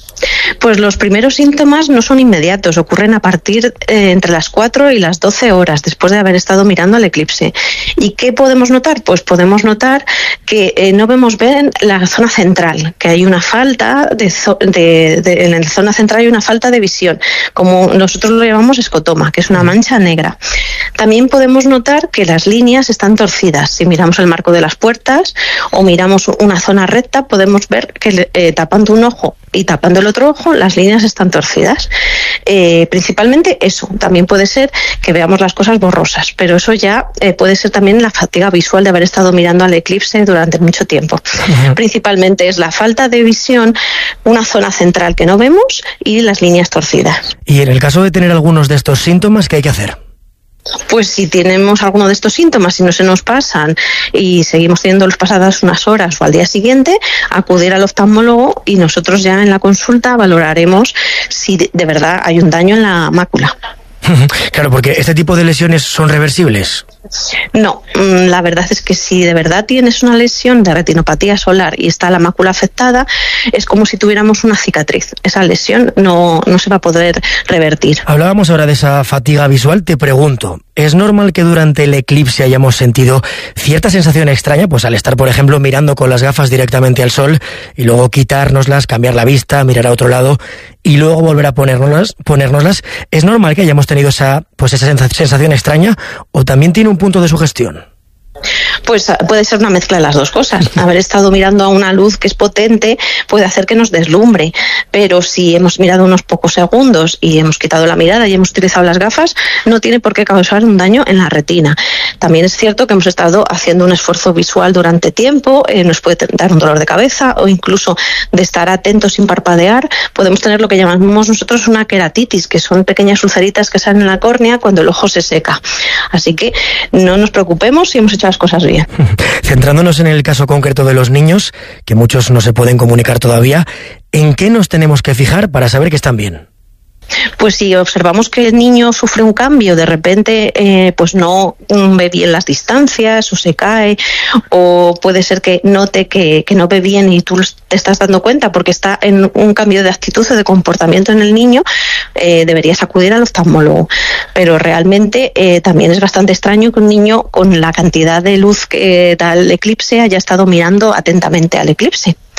Pues los primeros síntomas no son inmediatos, ocurren a partir eh, entre las cuatro y las doce horas después de haber estado mirando al eclipse. ¿Y qué podemos notar? Pues podemos notar que eh, no vemos bien la zona central, que hay una falta de, zo- de, de en la zona central hay una falta de visión, como nosotros lo llamamos escotoma, que es una mancha negra. También podemos notar que las líneas están torcidas. Si miramos el marco de las puertas o miramos una zona recta, podemos ver que eh, tapando un ojo y tapando el otro ojo, las líneas están torcidas. Eh, principalmente eso. También puede ser que veamos las cosas borrosas, pero eso ya eh, puede ser también la fatiga visual de haber estado mirando al eclipse durante mucho tiempo. Uh-huh. Principalmente es la falta de visión, una zona central que no vemos y las líneas torcidas. Y en el caso de tener algunos de estos síntomas, ¿qué hay que hacer? Pues si tenemos alguno de estos síntomas y no se nos pasan y seguimos teniéndolos pasadas unas horas o al día siguiente, acudir al oftalmólogo y nosotros ya en la consulta valoraremos si de verdad hay un daño en la mácula. Claro, porque este tipo de lesiones son reversibles. No, la verdad es que si de verdad tienes una lesión de retinopatía solar y está la mácula afectada, es como si tuviéramos una cicatriz. Esa lesión no, no se va a poder revertir. Hablábamos ahora de esa fatiga visual. Te pregunto, ¿es normal que durante el eclipse hayamos sentido cierta sensación extraña? Pues al estar, por ejemplo, mirando con las gafas directamente al sol y luego quitárnoslas, cambiar la vista, mirar a otro lado y luego volver a ponérnoslas, ponérnoslas. ¿Es normal que hayamos tenido esa, pues esa sensación extraña o también tiene un punto de sugestión? Pues puede ser una mezcla de las dos cosas. Haber estado mirando a una luz que es potente puede hacer que nos deslumbre, pero si hemos mirado unos pocos segundos y hemos quitado la mirada y hemos utilizado las gafas, no tiene por qué causar un daño en la retina. También es cierto que hemos estado haciendo un esfuerzo visual durante tiempo, eh, nos puede dar un dolor de cabeza o incluso de estar atentos sin parpadear, podemos tener lo que llamamos nosotros una queratitis, que son pequeñas ulceritas que salen en la córnea cuando el ojo se seca. Así que no nos preocupemos si hemos hecho las cosas bien. Centrándonos en el caso concreto de los niños, que muchos no se pueden comunicar todavía, ¿en qué nos tenemos que fijar para saber que están bien? Pues si observamos que el niño sufre un cambio, de repente eh, pues no ve bien las distancias o se cae, o puede ser que note que, que no ve bien y tú te estás dando cuenta porque está en un cambio de actitud o de comportamiento en el niño, eh, deberías acudir al oftalmólogo. Pero realmente eh, también es bastante extraño que un niño con la cantidad de luz que da el eclipse haya estado mirando atentamente al eclipse.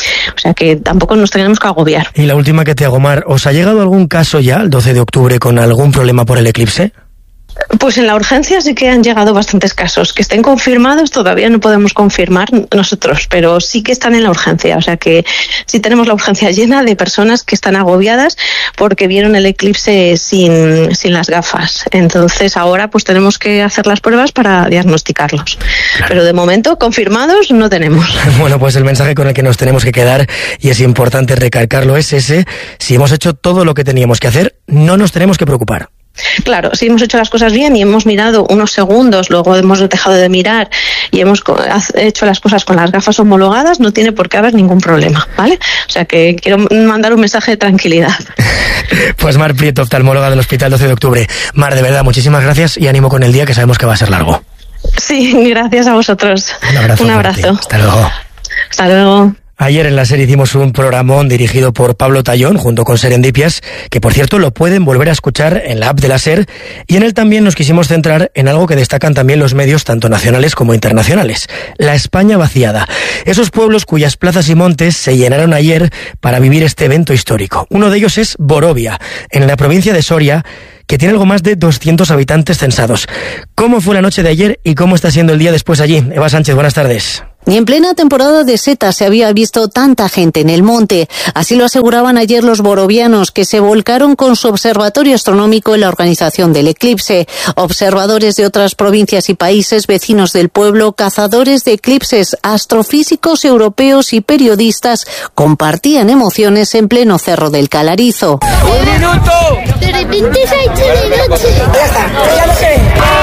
O sea que tampoco nos tenemos que agobiar. Y la última que te hago, Mar, ¿os ha llegado algún caso ya el doce de octubre con algún problema por el eclipse? Pues en la urgencia sí que han llegado bastantes casos. Que estén confirmados todavía no podemos confirmar nosotros, pero sí que están en la urgencia. O sea que sí tenemos la urgencia llena de personas que están agobiadas porque vieron el eclipse sin, sin las gafas. Entonces ahora pues tenemos que hacer las pruebas para diagnosticarlos. Claro. Pero de momento confirmados no tenemos. Bueno, pues el mensaje con el que nos tenemos que quedar, y es importante recalcarlo, es ese: si hemos hecho todo lo que teníamos que hacer, no nos tenemos que preocupar. Claro, si hemos hecho las cosas bien y hemos mirado unos segundos, luego hemos dejado de mirar y hemos hecho las cosas con las gafas homologadas, no tiene por qué haber ningún problema, ¿vale? O sea que quiero mandar un mensaje de tranquilidad. Pues Mar Prieto, oftalmóloga del Hospital doce de octubre. Mar, de verdad, muchísimas gracias y ánimo con el día, que sabemos que va a ser largo. Sí, gracias a vosotros. Un abrazo. Un abrazo. Hasta luego. Hasta luego. Ayer en la SER hicimos un programón dirigido por Pablo Tallón junto con Serendipias, que por cierto lo pueden volver a escuchar en la app de la SER, y en él también nos quisimos centrar en algo que destacan también los medios tanto nacionales como internacionales: la España vaciada. Esos pueblos cuyas plazas y montes se llenaron ayer para vivir este evento histórico. Uno de ellos es Borovia, en la provincia de Soria, que tiene algo más de doscientos habitantes censados. ¿Cómo fue la noche de ayer y cómo está siendo el día después allí? Eva Sánchez, buenas tardes. Ni en plena temporada de setas se había visto tanta gente en el monte. Así lo aseguraban ayer los borovianos, que se volcaron con su observatorio astronómico en la organización del eclipse. Observadores de otras provincias y países vecinos del pueblo, cazadores de eclipses, astrofísicos europeos y periodistas compartían emociones en pleno Cerro del Calarizo. ¡Un minuto! De repente se ha hecho de noche. Ya está, ya lo sé.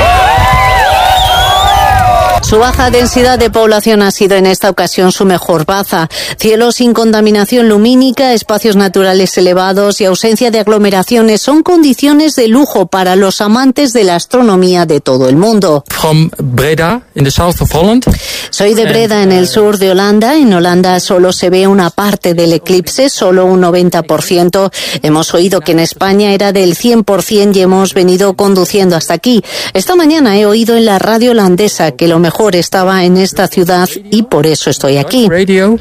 Su baja densidad de población ha sido en esta ocasión su mejor baza. Cielo sin contaminación lumínica, espacios naturales elevados y ausencia de aglomeraciones son condiciones de lujo para los amantes de la astronomía de todo el mundo. From Breda, in the south of Holland. Soy de Breda, en el sur de Holanda. En Holanda solo se ve una parte del eclipse, solo un noventa por ciento. Hemos oído que en España era del cien por ciento y hemos venido conduciendo hasta aquí. Esta mañana he oído en la radio holandesa que lo mejor estaba en esta ciudad y por eso estoy aquí. Radio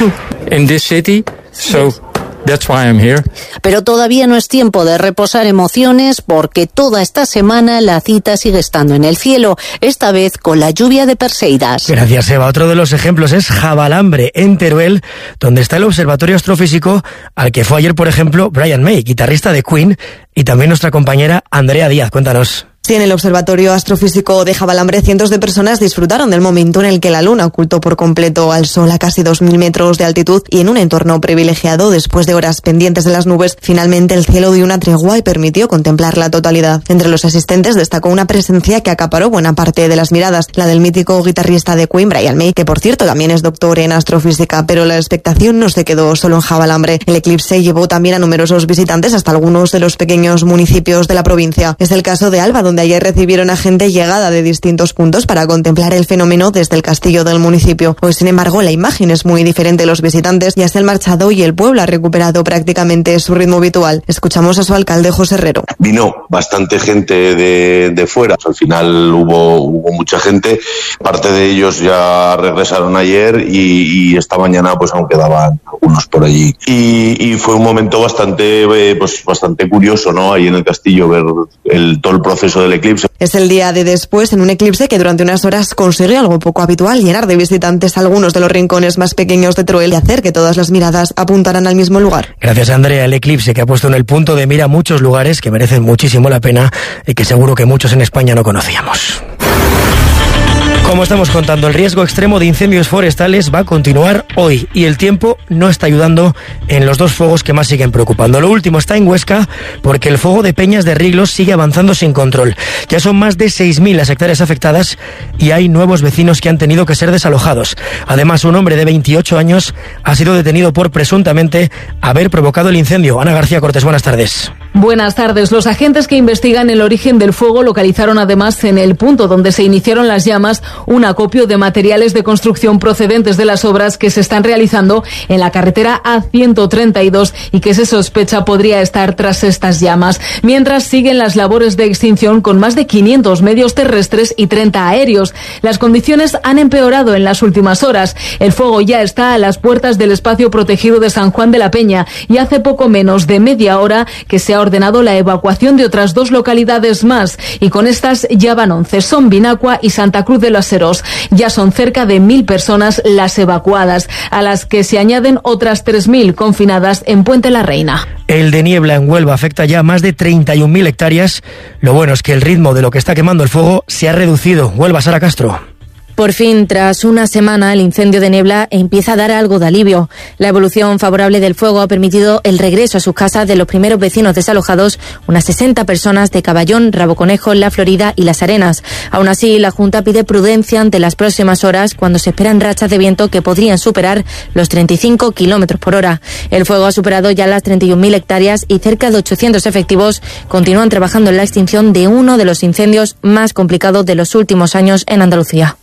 in this city, so that's why I'm here. Pero todavía no es tiempo de reposar emociones, porque toda esta semana la cita sigue estando en el cielo, esta vez con la lluvia de Perseidas. Gracias, Eva. Otro de los ejemplos es Javalambre, en Teruel, donde está el observatorio astrofísico al que fue ayer, por ejemplo, Brian May, guitarrista de Queen, y también nuestra compañera Andrea Díaz. Cuéntanos. Sí, en el Observatorio Astrofísico de Javalambre, cientos de personas disfrutaron del momento en el que la Luna ocultó por completo al Sol a casi dos mil metros de altitud, y en un entorno privilegiado, después de horas pendientes de las nubes, finalmente el cielo dio una tregua y permitió contemplar la totalidad. Entre los asistentes destacó una presencia que acaparó buena parte de las miradas, la del mítico guitarrista de Queen, Brian May, que por cierto también es doctor en astrofísica, pero la expectación no se quedó solo en Javalambre. El eclipse llevó también a numerosos visitantes hasta algunos de los pequeños municipios de la provincia. Es el caso de Alba, donde ayer recibieron a gente llegada de distintos puntos para contemplar el fenómeno desde el castillo del municipio. Hoy, sin embargo, la imagen es muy diferente. Los visitantes ya se han marchado y el pueblo ha recuperado prácticamente su ritmo habitual. Escuchamos a su alcalde, José Herrero. Vino bastante gente de, de fuera. Al final hubo, hubo mucha gente. Parte de ellos ya regresaron ayer y, y esta mañana pues aún quedaban algunos por allí. Y, y fue un momento bastante, eh, pues, bastante curioso, ¿no? Ahí en el castillo ver el, todo el proceso del eclipse. Es el día de después, en un eclipse que durante unas horas consiguió algo poco habitual: llenar de visitantes algunos de los rincones más pequeños de Teruel y hacer que todas las miradas apuntaran al mismo lugar. Gracias, Andrea. El eclipse que ha puesto en el punto de mira muchos lugares que merecen muchísimo la pena y que seguro que muchos en España no conocíamos. Como estamos contando, el riesgo extremo de incendios forestales va a continuar hoy y el tiempo no está ayudando en los dos fuegos que más siguen preocupando. Lo último está en Huesca, porque el fuego de Peñas de Riglos sigue avanzando sin control. Ya son más de seis mil las hectáreas afectadas y hay nuevos vecinos que han tenido que ser desalojados. Además, un hombre de veintiocho años ha sido detenido por presuntamente haber provocado el incendio. Ana García Cortés, buenas tardes. Buenas tardes. Los agentes que investigan el origen del fuego localizaron además en el punto donde se iniciaron las llamas un acopio de materiales de construcción procedentes de las obras que se están realizando en la carretera A ciento treinta y dos y que se sospecha podría estar tras estas llamas. Mientras siguen las labores de extinción con más de quinientos medios terrestres y treinta aéreos. Las condiciones han empeorado en las últimas horas. El fuego ya está a las puertas del espacio protegido de San Juan de la Peña y hace poco menos de media hora que se ha ordenado la evacuación de otras dos localidades más y con estas ya van once, son Vinacua y Santa Cruz de los Heros. Ya son cerca de mil personas las evacuadas, a las que se añaden otras tres mil confinadas en Puente la Reina. El de niebla en Huelva afecta ya a más de treinta y un mil hectáreas. Lo bueno es que el ritmo de lo que está quemando el fuego se ha reducido. Huelva, Sara Castro. Por fin, tras una semana, el incendio de niebla empieza a dar algo de alivio. La evolución favorable del fuego ha permitido el regreso a sus casas de los primeros vecinos desalojados, unas sesenta personas de Caballón, Rabo Conejo, La Florida y Las Arenas. Aún así, la Junta pide prudencia ante las próximas horas cuando se esperan rachas de viento que podrían superar los treinta y cinco kilómetros por hora. El fuego ha superado ya las treinta y un mil hectáreas y cerca de ochocientos efectivos continúan trabajando en la extinción de uno de los incendios más complicados de los últimos años en Andalucía.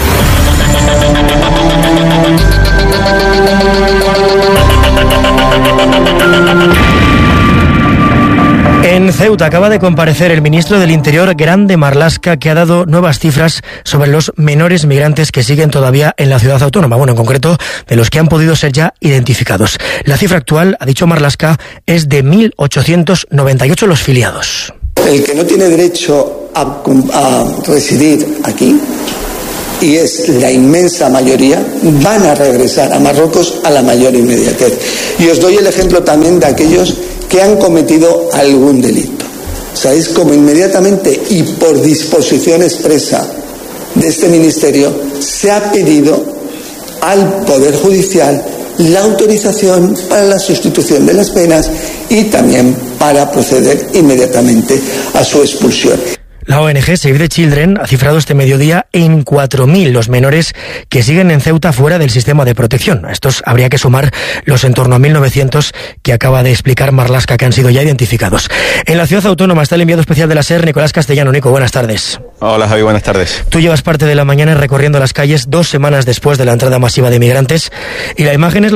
En Ceuta acaba de comparecer el ministro del Interior, Grande Marlaska, que ha dado nuevas cifras sobre los menores migrantes que siguen todavía en la ciudad autónoma, bueno, en concreto de los que han podido ser ya identificados. La cifra actual, ha dicho Marlaska, es de mil ochocientos noventa y ocho los filiados. El que no tiene derecho a, a residir aquí, y es la inmensa mayoría, van a regresar a Marruecos a la mayor inmediatez. Y os doy el ejemplo también de aquellos que han cometido algún delito. ¿Sabéis cómo inmediatamente y por disposición expresa de este ministerio se ha pedido al Poder Judicial la autorización para la sustitución de las penas y también para proceder inmediatamente a su expulsión? La O N G Save the Children ha cifrado este mediodía en cuatro mil los menores que siguen en Ceuta fuera del sistema de protección. A estos habría que sumar los en torno a mil novecientos que acaba de explicar Marlaska, que han sido ya identificados. En la ciudad autónoma está el enviado especial de la SER, Nicolás Castellano. Nico, buenas tardes. Hola Javi, buenas tardes. Tú llevas parte de la mañana recorriendo las calles dos semanas después de la entrada masiva de migrantes y la imagen es